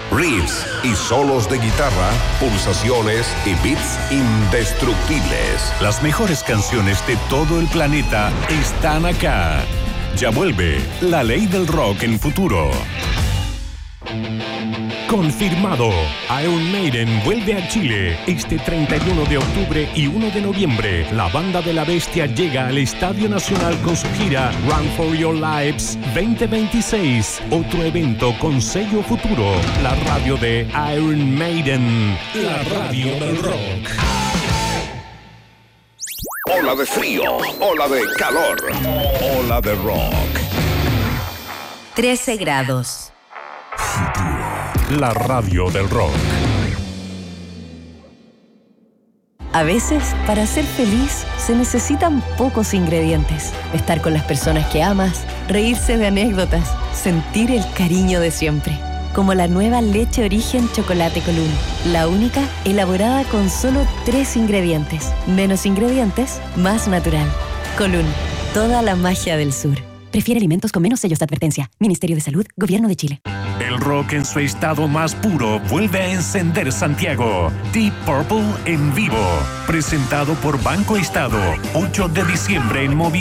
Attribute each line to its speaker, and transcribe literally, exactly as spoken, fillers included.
Speaker 1: Riffs y solos de guitarra, pulsaciones y beats indestructibles.
Speaker 2: Las mejores canciones de todo el planeta están acá. Ya vuelve La Ley del Rock en Futuro. Confirmado, Iron Maiden vuelve a Chile este treinta y uno de octubre y uno de noviembre. La banda de la bestia llega al Estadio Nacional con su gira Run for Your Lives veinte veintiséis. Otro evento con sello Futuro, la radio de Iron Maiden, la radio del rock.
Speaker 1: Ola de frío, ola de calor, ola de rock.
Speaker 3: trece grados.
Speaker 2: La radio del rock.
Speaker 3: A veces, para ser feliz, se necesitan pocos ingredientes. Estar con las personas que amas, reírse de anécdotas, sentir el cariño de siempre. Como la nueva leche origen chocolate Colún. La única elaborada con solo tres ingredientes. Menos ingredientes, más natural. Colún, toda la magia del sur. Prefiere alimentos con menos sellos de advertencia. Ministerio de Salud, Gobierno de Chile.
Speaker 2: El rock en su estado más puro vuelve a encender Santiago. Deep Purple en vivo. Presentado por Banco Estado. ocho de diciembre en Movistar.